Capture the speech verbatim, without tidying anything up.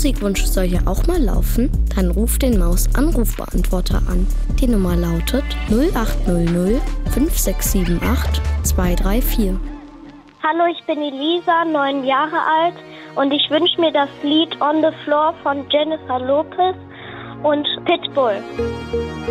Musikwunsch soll hier auch mal laufen? Dann ruf den Maus-Anrufbeantworter an. Die Nummer lautet null acht null null fünf sechs sieben acht zwei drei vier. Hallo, ich bin Elisa, neun Jahre alt und ich wünsche mir das Lied On the Floor von Jennifer Lopez und Pitbull.